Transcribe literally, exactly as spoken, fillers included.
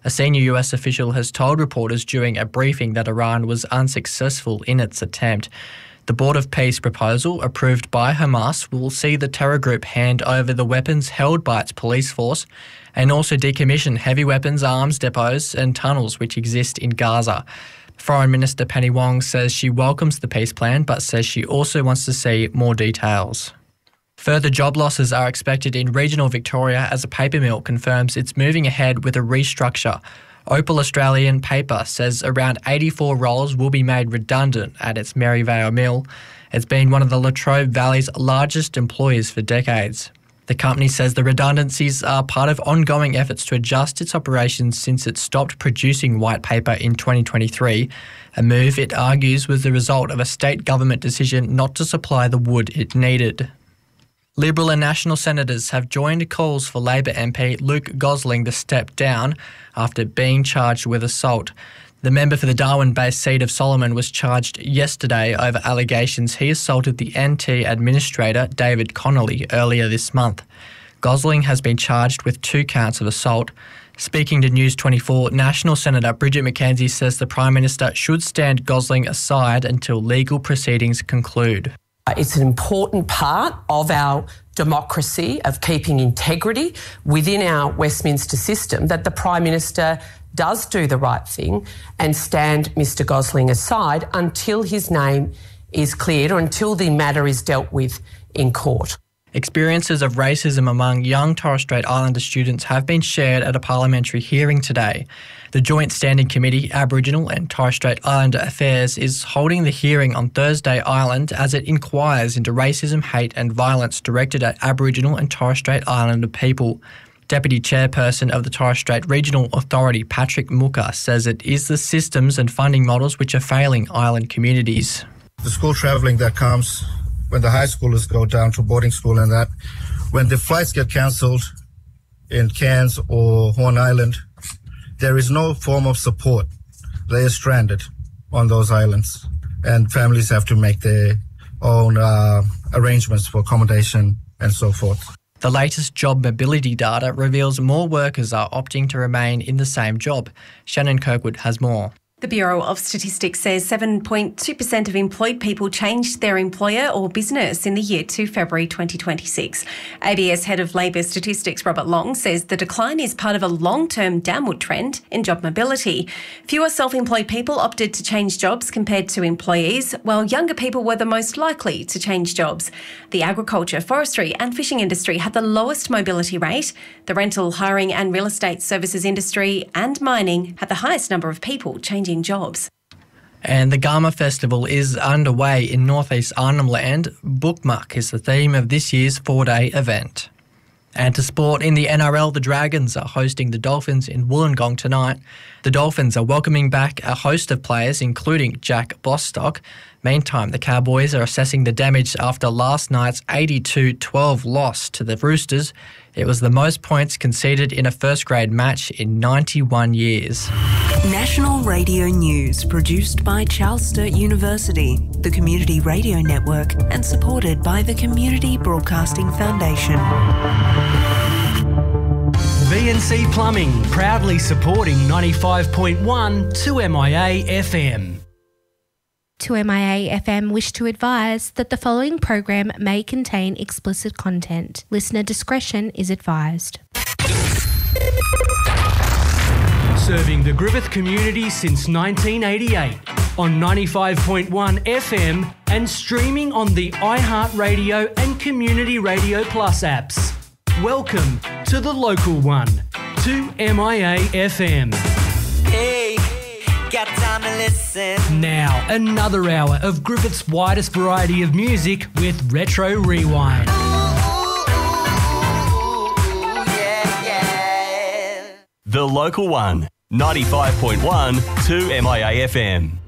A senior U S official has told reporters during a briefing that Iran was unsuccessful in its attempt. The Board of Peace proposal, approved by Hamas, will see the terror group hand over the weapons held by its police force and also decommission heavy weapons, arms depots and tunnels which exist in Gaza. Foreign Minister Penny Wong says she welcomes the peace plan but says she also wants to see more details. Further job losses are expected in regional Victoria as a paper mill confirms it's moving ahead with a restructure. Opal Australian Paper says around eighty-four roles will be made redundant at its Maryvale mill. It's been one of the Latrobe Valley's largest employers for decades. The company says the redundancies are part of ongoing efforts to adjust its operations since it stopped producing white paper in twenty twenty-three, a move it argues was the result of a state government decision not to supply the wood it needed. Liberal and National senators have joined calls for Labor M P Luke Gosling to step down after being charged with assault. The member for the Darwin-based seat of Solomon was charged yesterday over allegations he assaulted the N T administrator David Connolly earlier this month. Gosling has been charged with two counts of assault. Speaking to News twenty-four, National Senator Bridget McKenzie says the Prime Minister should stand Gosling aside until legal proceedings conclude. It's an important part of our democracy, of keeping integrity within our Westminster system, that the Prime Minister does do the right thing and stand Mr Gosling aside until his name is cleared or until the matter is dealt with in court. Experiences of racism among young Torres Strait Islander students have been shared at a parliamentary hearing today. The Joint Standing Committee, Aboriginal and Torres Strait Islander Affairs, is holding the hearing on Thursday Island as it inquires into racism, hate and violence directed at Aboriginal and Torres Strait Islander people. Deputy Chairperson of the Torres Strait Regional Authority, Patrick Mooka, says it is the systems and funding models which are failing island communities. The school travelling that comes when the high schoolers go down to boarding school and that, when the flights get cancelled in Cairns or Horn Island, there is no form of support. They are stranded on those islands and families have to make their own uh, arrangements for accommodation and so forth. The latest job mobility data reveals more workers are opting to remain in the same job. Shannon Kirkwood has more. The Bureau of Statistics says seven point two percent of employed people changed their employer or business in the year to February twenty twenty-six. A B S Head of Labor Statistics Robert Long says the decline is part of a long-term downward trend in job mobility. Fewer self-employed people opted to change jobs compared to employees, while younger people were the most likely to change jobs. The agriculture, forestry and fishing industry had the lowest mobility rate. The rental, hiring and real estate services industry and mining had the highest number of people changing jobs. And the Garma Festival is underway in northeast Arnhem Land. Bookmark is the theme of this year's four-day event. And to sport, in the N R L, the Dragons are hosting the Dolphins in Wollongong tonight. The Dolphins are welcoming back a host of players, including Jack Bostock. Meantime, the Cowboys are assessing the damage after last night's eighty-two twelve loss to the Roosters. It was the most points conceded in a first-grade match in ninety-one years. National Radio News, produced by Charles Sturt University, the Community Radio Network, and supported by the Community Broadcasting Foundation. V and C Plumbing, proudly supporting ninety-five point one two M I A F M. two M I A F M wish to advise that the following program may contain explicit content. Listener discretion is advised. Serving the Griffith community since nineteen eighty-eight on ninety-five point one F M and streaming on the iHeartRadio and Community Radio Plus apps. Welcome to the local one, two M I A F M. Hey, got time to listen. Now, another hour of Griffith's widest variety of music with Retro Rewind. Ooh, yeah, yeah. The local one, ninety-five point one two M I A F M.